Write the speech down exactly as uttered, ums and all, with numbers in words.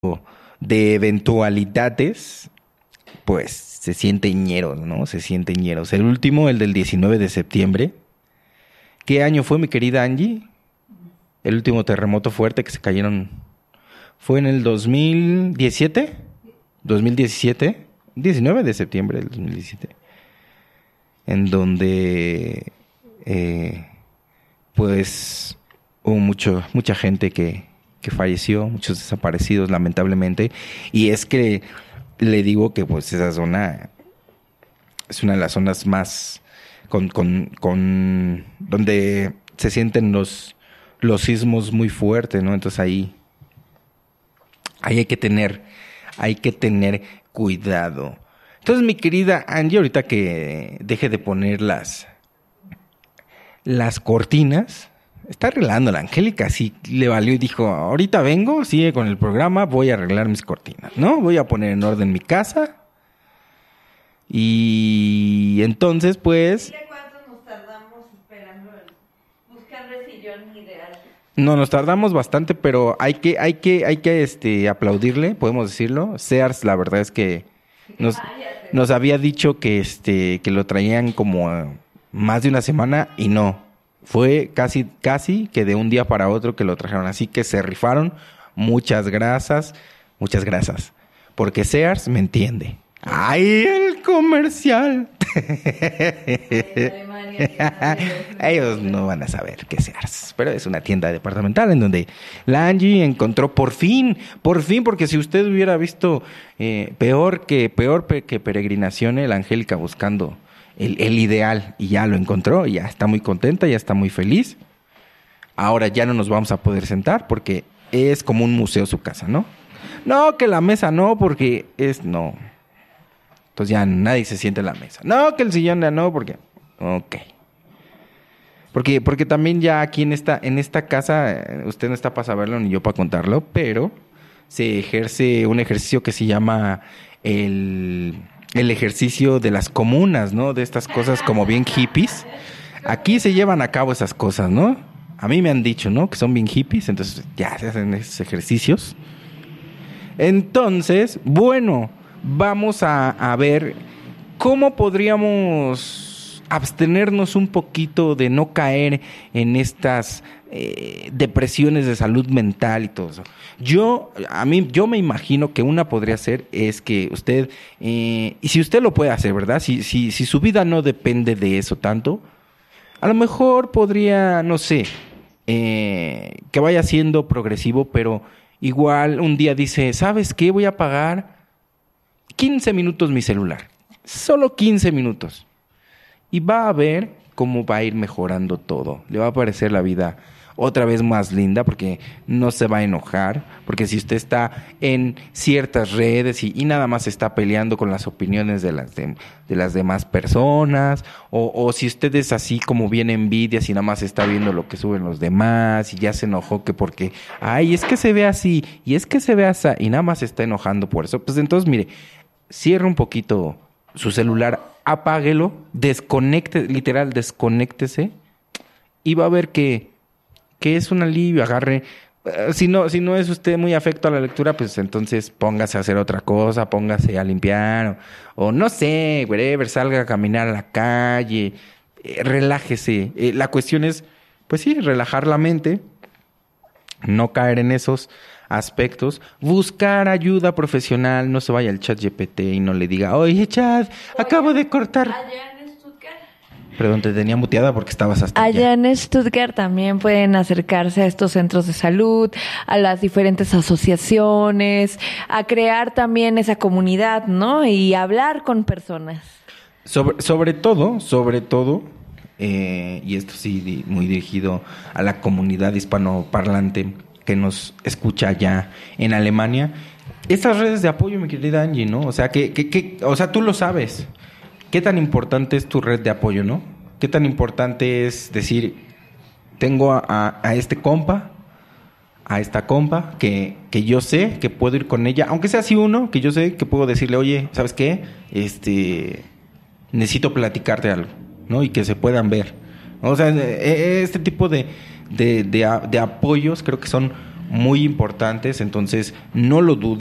de eventualidades, pues se siente ñero, ¿no? Se siente ñeros. El último, el del diecinueve de septiembre. ¿Qué año fue, mi querida Angie? El último terremoto fuerte que se cayeron. ¿Fue en el dos mil diecisiete? ¿dos mil diecisiete? diecinueve de septiembre del dos mil diecisiete. En donde, eh, pues, hubo mucho, mucha gente que, que falleció, muchos desaparecidos, lamentablemente. Y es que le digo que, pues, esa zona es una de las zonas más con, con, con donde se sienten los, los sismos muy fuertes, ¿no? Entonces ahí, ahí hay que tener, hay que tener cuidado. Entonces, mi querida Angie, ahorita que deje de poner las, las cortinas, está arreglando la Angélica, sí le valió y dijo, ahorita vengo, sigue con el programa, voy a arreglar mis cortinas, ¿no? Voy a poner en orden mi casa. Y entonces, pues... Dile cuánto nos tardamos esperando el buscar el sillón ideal. No, nos tardamos bastante, pero hay que, hay que, hay que este, aplaudirle, podemos decirlo. Sears, la verdad es que nos, nos había dicho que, este, que lo traían como uh, más de una semana y no. Fue casi, casi que de un día para otro que lo trajeron. Así que se rifaron. Muchas gracias, muchas gracias. Porque Sears me entiende. ¡Ay, el comercial! Ellos no van a saber qué es Sears, pero es una tienda departamental en donde la Angie encontró por fin, por fin, porque si usted hubiera visto eh, peor que peor pe- que peregrinaciones, la Angélica buscando el, el ideal y ya lo encontró, y ya está muy contenta, ya está muy feliz. Ahora ya no nos vamos a poder sentar porque es como un museo su casa, ¿no? No, que la mesa no, porque es no. Entonces ya nadie se siente en la mesa. No, que el sillón ya no, porque... Ok. Porque, porque también ya aquí en esta, en esta casa, eh, usted no está para saberlo ni yo para contarlo, pero se ejerce un ejercicio que se llama el, el ejercicio de las comunas, ¿no? De estas cosas como bien hippies. Aquí se llevan a cabo esas cosas, ¿no? A mí me han dicho, ¿no? Que son bien hippies, entonces ya se hacen esos ejercicios. Entonces, bueno... Vamos a, a ver cómo podríamos abstenernos un poquito de no caer en estas eh, depresiones de salud mental y todo eso. Yo, a mí, yo me imagino que una podría ser es que usted, eh, y si usted lo puede hacer, ¿verdad? Si, si, si su vida no depende de eso tanto, a lo mejor podría, no sé, eh, que vaya siendo progresivo, pero igual un día dice, ¿sabes qué? Voy a pagar quince minutos mi celular, solo quince minutos, y va a ver cómo va a ir mejorando todo. Le va a parecer la vida otra vez más linda porque no se va a enojar, porque si usted está en ciertas redes y, y nada más está peleando con las opiniones de las, de, de las demás personas, o, o si usted es así como bien envidias y nada más está viendo lo que suben los demás y ya se enojó que porque, ay, es que se ve así y es que se ve así y nada más se está enojando por eso, pues entonces mire, cierre un poquito su celular, apáguelo, desconecte, literal, desconéctese y va a ver que, que es un alivio, agarre. Uh, si no, si no es usted muy afecto a la lectura, pues entonces póngase a hacer otra cosa, póngase a limpiar o, o no sé, whatever, salga a caminar a la calle, eh, relájese. Eh, la cuestión es, pues sí, relajar la mente, no caer en esos aspectos, buscar ayuda profesional, no se vaya al chat G P T y no le diga, oye chat, acabo de cortar. Allá en Stuttgart. Perdón, te tenía muteada porque estabas hasta Allá en Stuttgart también pueden acercarse a estos centros de salud, a las diferentes asociaciones, a crear también esa comunidad, ¿no? Y hablar con personas. Sobre, sobre todo, sobre todo, eh, y esto sí di- muy dirigido a la comunidad hispanoparlante que nos escucha allá en Alemania, estas redes de apoyo, mi querida Angie, ¿no? O sea, que, que, que, o sea, tú lo sabes. ¿Qué tan importante es tu red de apoyo, no? ¿Qué tan importante es decir, tengo a, a, a este compa, a esta compa, que, que yo sé que puedo ir con ella, aunque sea así uno, que yo sé que puedo decirle, oye, ¿sabes qué? Este, necesito platicarte algo, ¿no? Y que se puedan ver. O sea, este tipo de, de, de, de apoyos creo que son muy importantes, entonces no lo dudes.